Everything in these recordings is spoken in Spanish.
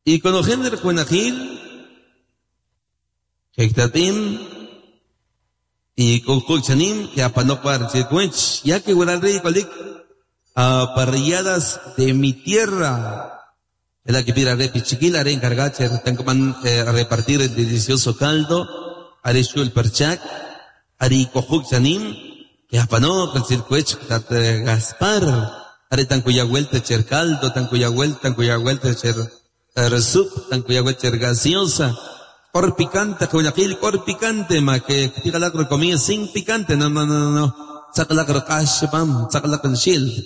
Y con Ojender Juanajil, Hectatim, y con Colchanim, que apanopar Checuench, ya que Guaral Rey Colic, a parrilladas de mi tierra. Es la que pide a Repi Chiquila, haré encargarse, a repartir el delicioso caldo, haré yo el perchac, haré Cojuxanim, que apanó con el circuech, Gaspar, haré tan cuya vuelta cher caldo, tan cuya vuelta cher resup, tan cuya vuelta cher gaseosa, cor picante, cor picante, ma que tira la comida sin picante, no. Saca la crocashpam, saca la conchil.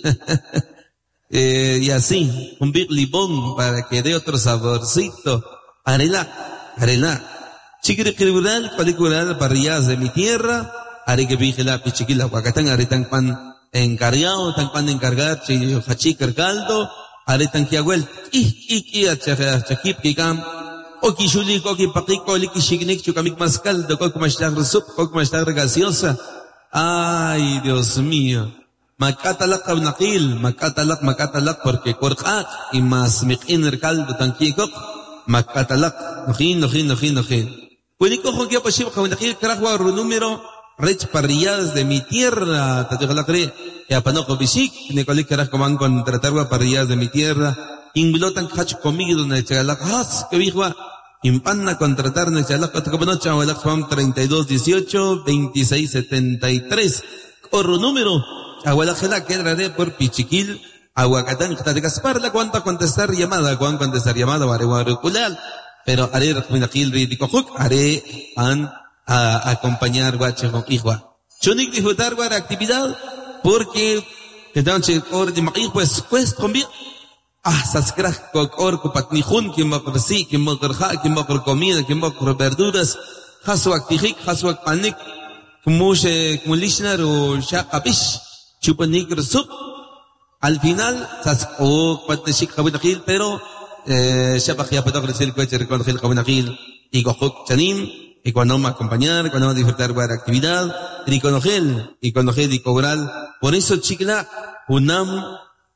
Y así, un big limón para que dé otro saborcito. Arela. Chiquiriquirural, palicural, parrilladas de mi tierra. Are que vigila, pichiquila, huacatán, are tan pan encargado, tan pan encargar, hachicar caldo, are tan kiahuel, achakip, kikam, oki shulik, oki paquico, liki shignik, chukamik más caldo, coco más sup, coco más gaseosa. Ay, Dios mío. Makatalak kabnakil, makatalak, porque korkak, y más mikin caldo tan kikok, makatalak, nojin. Pueliko jokia pashib kabnakil, karajwa número, rech parrilladas de mi tierra, tatujalakre, y apanoko bishik, nekolik karaj coman contratarwa parrilladas de mi tierra, inglotan kach comido, nechalak, has, que bijwa, impanna contratar nechalak, atacabanocha, abuelak, 3218, 2673, corro número, abuela gela quedaré por Pichiquil, Aguacatán, de Gaspar, la cuanta contestar llamada, vareguaruculal, pero haré recomendaquil ridicojuc, haré a acompañar guache con hijua. Chunik disfrutar guara actividad, porque, entonces, or de maíz, pues, conviene. Saskraj, or, kupatnijun, quien va por sí, quien va por ja, quien va por comida, quien va por verduras, hasuak tijik, hasuak panik, como lishnar o shakapish, chupanik sup. Al final, patnishik jabunakil, pero, shabak ya puedo ofrecer cualquier recordar jabunakil, y gojok chanim, y cuando vamos a acompañar, cuando vamos a disfrutar de la actividad, y cuando y cobral. Por eso, chicla, unam,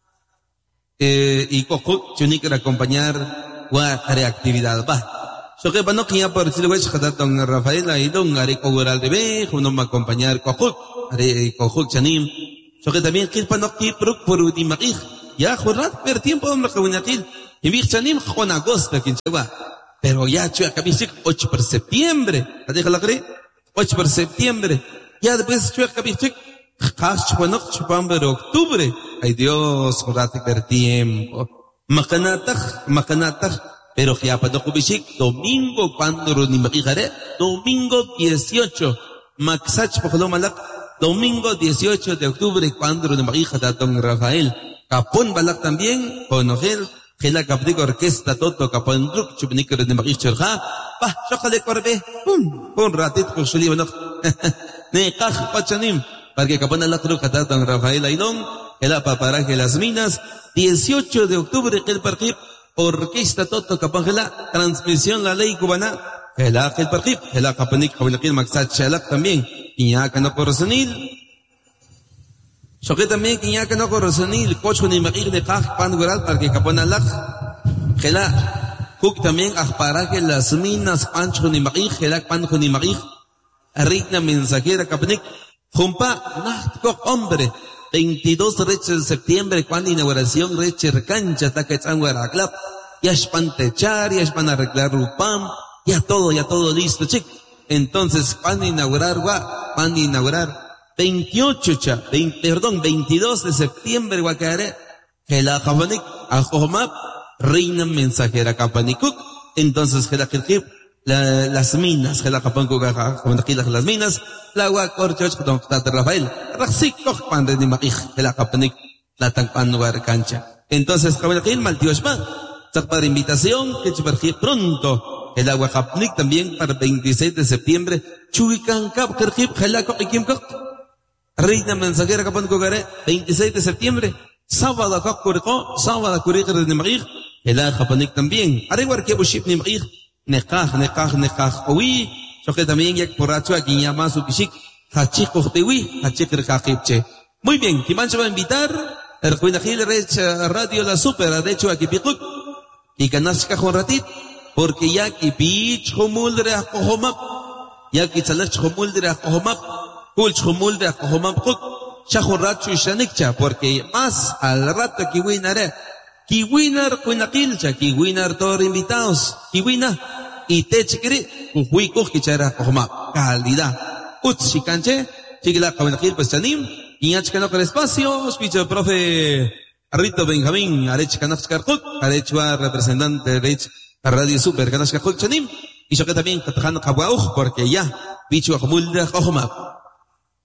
y cojo chunik acompañar haré actividad va so que pano que ya por decirlo es que don Rafaela y don haré cobrar de ve uno me acompañar cojo haré cojo chanim so que también que pano que por dimagir ya jorrat per tiempo hombre que buenatil y mi chanim con agosto que se va pero ya chu acabisik 8 de septiembre deja la cree 8 de septiembre ya después chu acabisik octubre. Ay Dios, jorate per tiempo. Macanatach, pero ya para bishik, domingo cuando ni me fijaré, domingo 18. Maxach malak, domingo 18 de octubre cuando ni me fijaré don Rafael. Capón balak también, con Ojel, Gela Caprico Orquesta Toto Capón Druk, Chupniker de Magischerja, chocale corbe, un ratito con su libro, ne caj pachanim. Para que capana la cruz catata don Rafael Aidón, el apaparaje las minas, 18 de octubre, el parquip, orquesta Toto Capangela, transmisión la ley cubana, el parquip, el capanik, el maxat chalak también, Iñaca no corresonil, choque también, Iñaca no corresonil, cocho ni maquir de caj, pan gural, para que capana la, gela, cook también, apaparaje las minas, pancho ni maquir, gela, pancho ni maquir, rigna mensajera capanik, Jumpa, hombre, 22 de septiembre, cuando inauguración reche cancha, taquetzanguara club, ya es pan techar, ya es pan arreglar rupam, ya todo listo, chic. Entonces, cuando inaugurar, 22 de septiembre, guacaré, que la japanik, ajomap, reina mensajera capanicuk, entonces, que la las minas, que la Japón las minas, la agua corchoch con Rafael, Raxik pan de Nimaj, que la Japonik, la Tanpan lugar cancha. Entonces, Japonil Maltioshma, para invitación, que chuparji pronto, el agua Japonik también para 26 de septiembre, Chuikan Kap, Kerjip, Jalako y Kimkok, Reina Mensajera Japón Cogare, 26 de septiembre, sábado Kakurko, sábado Kuriker de Nimaj, el agua Japonik también, Arewar Kiabuship Nimaj, Nekaj, oí, yo que también ya porracho aquí ya más upishik, hachik tewi, hachik rejajipche. Muy bien, ¿quién se va a invitar? El Juinajil Radio La Super, de hecho aquí Picut, y canasca un ratit, porque ya que pich homuldre a kohomap, ya que salach homuldre a kohomap, kulch homuldre a kohomap kut, shahurrachu y shanikcha, porque más al rato que winare, que winar kuinakilcha, que winar todos invitados, que wina, y te chiquiri, uhui kuchara kohomap, calidad, utsi canche, chiquila kuinakil pues chanim, y ya chicano con espacio, picho profe Arrito Benjamín, Arech Kanachkarkut, Arechua representante de Radio Super Kanachkarkut Chanim, y yo que también Katajano Kabuauj, porque ya, Pichu Ajumulda Ojomap.